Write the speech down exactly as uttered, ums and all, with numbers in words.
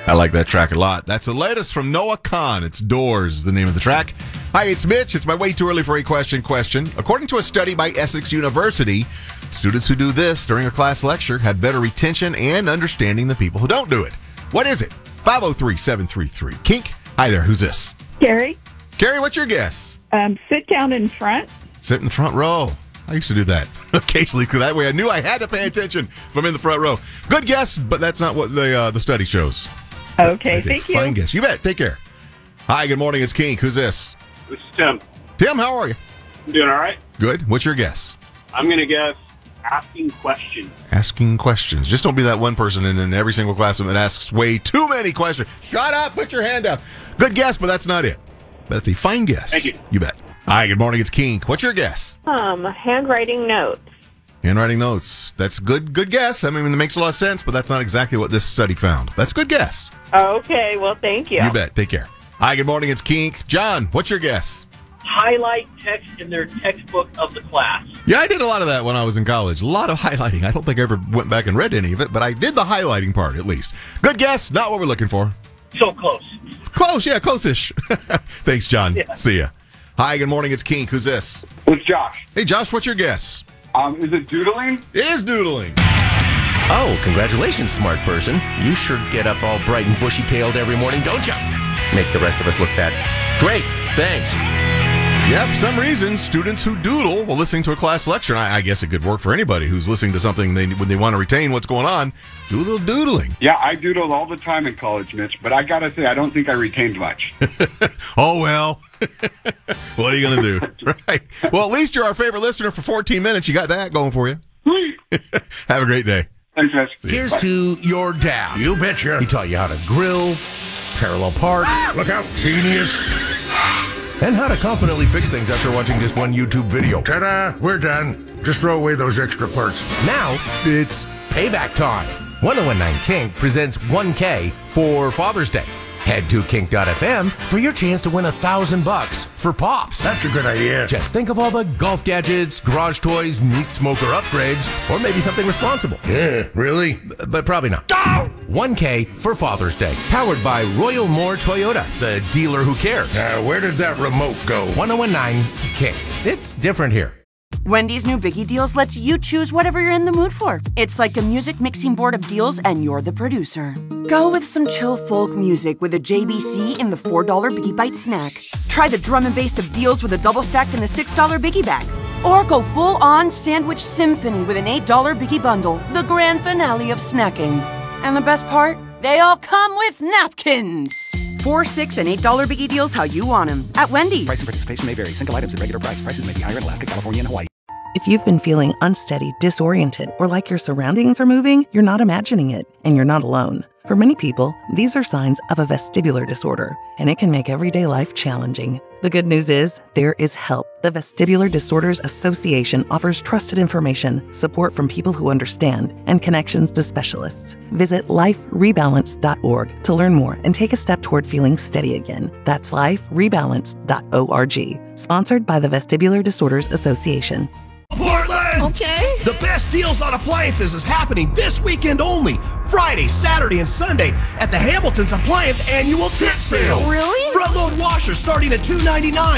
I like that track a lot. That's the latest from Noah Kahan. It's Doors, the name of the track. Hi, it's Mitch. It's my way too early for a question question. According to a study by Essex University, students who do this during a class lecture have better retention and understanding than people who don't do it. What is it? five oh three, seven three three. Kink. Hi there. Who's this? Gary, Carrie, what's your guess? um, sit down in front. Sit in the front row. I used to do that occasionally because that way I knew I had to pay attention if I'm in the front row. Good guess, but that's not what the uh, the study shows. Okay, That's thank a you. fine guess. You bet. Take care. Hi, good morning. It's Kink. Who's this? This is Tim. Tim, how are you? I'm doing all right. Good. What's your guess? I'm going to guess asking questions. Asking questions. Just don't be that one person in, in every single classroom that asks way too many questions. Shut up. Put your hand up. Good guess, but that's not it. That's a fine guess. Thank you. You bet. Hi, good morning. It's Kink. What's your guess? Um, handwriting notes. Handwriting notes. That's good. Good guess. I mean, it makes a lot of sense, but that's not exactly what this study found. That's a good guess. Okay, well, thank you. You bet. Take care. Hi, good morning. It's Kink. John, what's your guess? Highlight text in their textbook of the class. Yeah, I did a lot of that when I was in college. A lot of highlighting. I don't think I ever went back and read any of it, but I did the highlighting part at least. Good guess. Not what we're looking for. So close. Close. Yeah, close-ish. Thanks, John. Yeah. See ya. Hi, good morning. It's Kink. Who's this? It's Josh. Hey, Josh, what's your guess? Um, is it doodling? It is doodling. Oh, congratulations, smart person. You sure get up all bright and bushy-tailed every morning, don't you? Make the rest of us look bad. Great, thanks. Yeah, for some reason, students who doodle while listening to a class lecture, and I, I guess it could work for anybody who's listening to something they, when they want to retain what's going on, do a little doodling. Yeah, I doodled all the time in college, Mitch, but I gotta say, I don't think I retained much. Oh, well. What are you going to do? Right. Well, at least you're our favorite listener for fourteen minutes. You got that going for you. Have a great day. Thanks, Mitch. Here's to your dad. You betcha. He taught you how to grill, parallel park, Look out, genius. and how to confidently fix things after watching just one YouTube video. Ta-da, we're done. Just throw away those extra parts. Now, it's payback time. ten nineteen Kink presents one K for Father's Day. Head to kink dot f m for your chance to win a thousand bucks for Pops. That's a good idea. Just think of all the golf gadgets, garage toys, meat smoker upgrades, or maybe something responsible. Yeah, really? But probably not. one K for Father's Day. Powered by Royal Moore Toyota, the dealer who cares. Now, where did that remote go? ten nineteen Kink. It's different here. Wendy's new Biggie Deals lets you choose whatever you're in the mood for. It's like a music mixing board of deals, and you're the producer. Go with some chill folk music with a J B C in the four dollar Biggie Bite snack. Try the drum and bass of deals with a double stack in the six dollar Biggie Bag. Or go full-on sandwich symphony with an eight dollar Biggie Bundle, the grand finale of snacking. And the best part? They all come with napkins. Four, six, and eight dollar Biggie Deals how you want them at Wendy's. Price and participation may vary. Single items at regular price. Prices may be higher in Alaska, California, and Hawaii. If you've been feeling unsteady, disoriented, or like your surroundings are moving, you're not imagining it, and you're not alone. For many people, these are signs of a vestibular disorder, and it can make everyday life challenging. The good news is, there is help. The Vestibular Disorders Association offers trusted information, support from people who understand, and connections to specialists. Visit life rebalance dot org to learn more and take a step toward feeling steady again. That's life rebalance dot org. Sponsored by the Vestibular Disorders Association. Portland! Okay. The best deals on appliances is happening this weekend only. Friday, Saturday, and Sunday at the Hamilton's Appliance Annual Tip Sale. Really? Front load washers starting at two ninety-nine.